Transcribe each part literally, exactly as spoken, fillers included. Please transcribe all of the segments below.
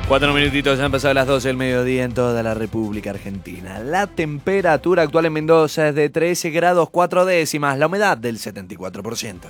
Cuatro minutitos, han pasado las doce del mediodía en toda la República Argentina. La temperatura actual en Mendoza es de trece grados cuatro décimas, la humedad del setenta y cuatro por ciento.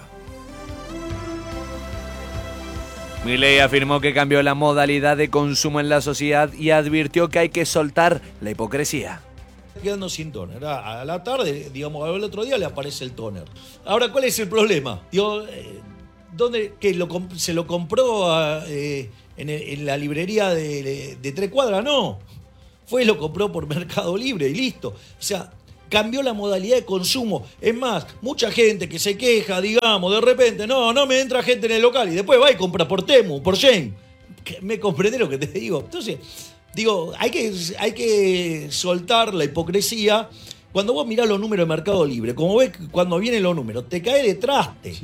Milei afirmó que cambió la modalidad de consumo en la sociedad y advirtió que hay que soltar la hipocresía. Quedando sin toner. A la tarde, digamos, al otro día le aparece el toner. Ahora, ¿cuál es el problema? Digo, ¿dónde que lo, se lo compró a, eh, en, en la librería de, de Tres Cuadras? No. Fue y lo compró por Mercado Libre y listo. O sea, cambió la modalidad de consumo. Es más, mucha gente que se queja, digamos, de repente, no, no me entra gente en el local y después va y compra por Temu, por Shein. ¿Me comprendés lo que te digo? Entonces, digo, hay que, hay que soltar la hipocresía. Cuando vos mirás los números de Mercado Libre, como ves cuando vienen los números, te cae de traste.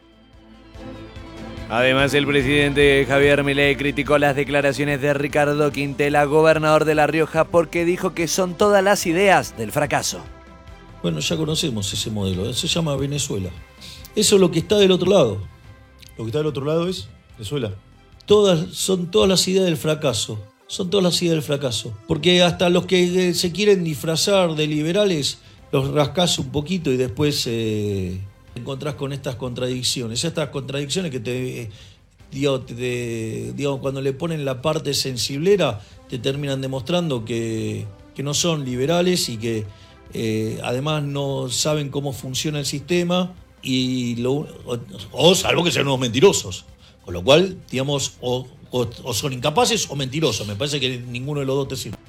Además, el presidente Javier Milei criticó las declaraciones de Ricardo Quintela, gobernador de La Rioja, porque dijo que son todas las ideas del fracaso. Bueno, ya conocemos ese modelo, se llama Venezuela. Eso es lo que está del otro lado. Lo que está del otro lado es Venezuela. Todas, son todas las ideas del fracaso. Son todas las ideas del fracaso. Porque hasta los que se quieren disfrazar de liberales, los rascás un poquito y después eh, te encontrás con estas contradicciones. Estas contradicciones que te, digo, te, digamos, cuando le ponen la parte sensiblera, te terminan demostrando que, que no son liberales y que eh, además no saben cómo funciona el sistema, y lo, o, o salvo que sean unos mentirosos. Con lo cual, digamos, o, o, o son incapaces o mentirosos. Me parece que ninguno de los dos te sirve.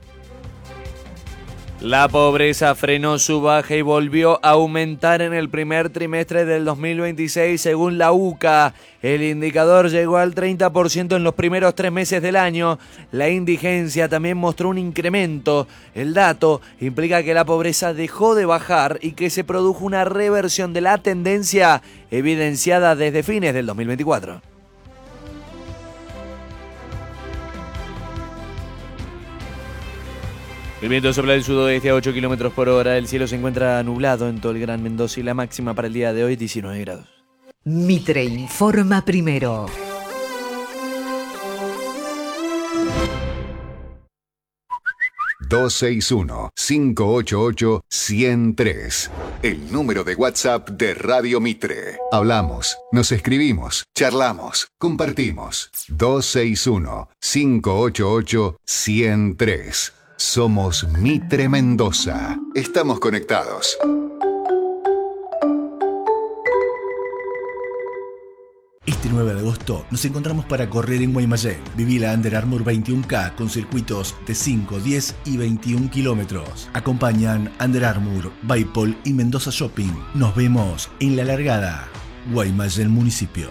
La pobreza frenó su baja y volvió a aumentar en el primer trimestre del dos mil veintiséis, según la U C A. El indicador llegó al treinta por ciento en los primeros tres meses del año. La indigencia también mostró un incremento. El dato implica que la pobreza dejó de bajar y que se produjo una reversión de la tendencia evidenciada desde fines del dos mil veinticuatro. El viento sopla del sudoeste a ocho kilómetros por hora. El cielo se encuentra nublado en todo el Gran Mendoza y la máxima para el día de hoy diecinueve grados. Mitre informa primero. dos seis uno, cinco ocho ocho, uno cero tres. El número de WhatsApp de Radio Mitre. Hablamos, nos escribimos, charlamos, compartimos. dos seis uno, cinco ocho ocho, uno cero tres. Somos Mitre Mendoza. Estamos conectados. Este nueve de agosto nos encontramos para correr en Guaymallén. Viví la Under Armour veintiuno K con circuitos de cinco, diez y veintiún kilómetros. Acompañan Under Armour, Baipol y Mendoza Shopping. Nos vemos en la largada. Guaymallén Municipio.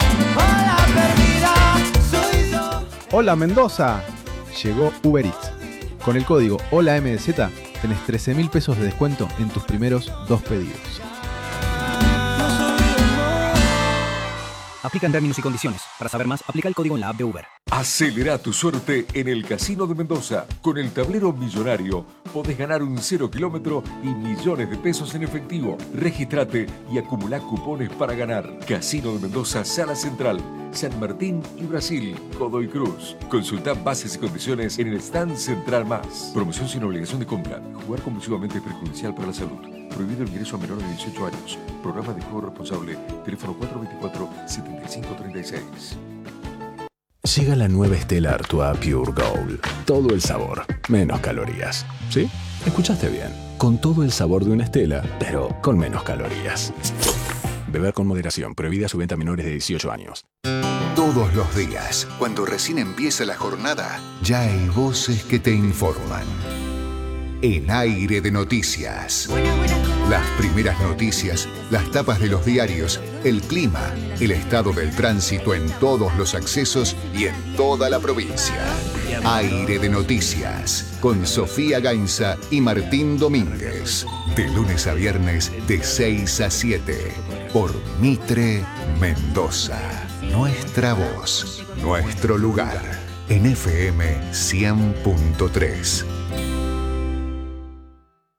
Hola Mendoza. Llegó Uber Eats. Con el código HOLAMDZ tenés trece mil pesos de descuento en tus primeros dos pedidos. Aplican términos y condiciones. Para saber más, aplica el código en la app de Uber. Acelera tu suerte en el Casino de Mendoza. Con el tablero millonario podés ganar un cero kilómetro y millones de pesos en efectivo. Registrate y acumulá cupones para ganar. Casino de Mendoza, Sala Central, San Martín y Brasil, Godoy Cruz. Consultá bases y condiciones en el stand central más. Promoción sin obligación de compra. Jugar compulsivamente es perjudicial para la salud. Prohibido el ingreso a menores de dieciocho años. Programa de juego responsable. Teléfono cuatro dos cuatro, siete cinco tres seis. Llega la nueva Stella Artois Pure Gold. Todo el sabor, menos calorías. ¿Sí? Escuchaste bien. Con todo el sabor de una Stella, pero con menos calorías. Beber con moderación. Prohibida su venta a menores de dieciocho años. Todos los días, cuando recién empieza la jornada, ya hay voces que te informan. En Aire de Noticias. Las primeras noticias, las tapas de los diarios, el clima, el estado del tránsito en todos los accesos y en toda la provincia. Aire de Noticias, con Sofía Gainza y Martín Domínguez. De lunes a viernes, de seis a siete. Por Mitre Mendoza. Nuestra voz, nuestro lugar. En F M cien punto tres. Me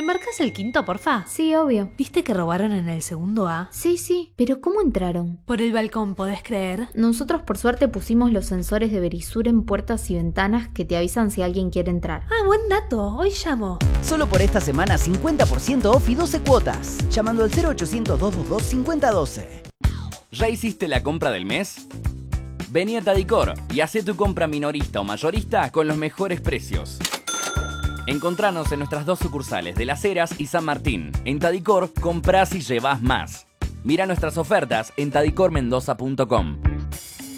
marcas el quinto, porfa? Sí, obvio. ¿Viste que robaron en el segundo A? Sí, sí. ¿Pero cómo entraron? Por el balcón, ¿podés creer? Nosotros por suerte pusimos los sensores de Verisur en puertas y ventanas que te avisan si alguien quiere entrar. Ah, buen dato. Hoy llamo. Solo por esta semana cincuenta por ciento off y doce cuotas. Llamando al cero ochocientos, dos dos dos, cinco cero uno dos. ¿Ya hiciste la compra del mes? Vení a Tadicor y hacé tu compra minorista o mayorista con los mejores precios. Encontranos en nuestras dos sucursales de Las Heras y San Martín. En Tadicor, comprás y llevás más. Mira nuestras ofertas en tadicor mendoza punto com.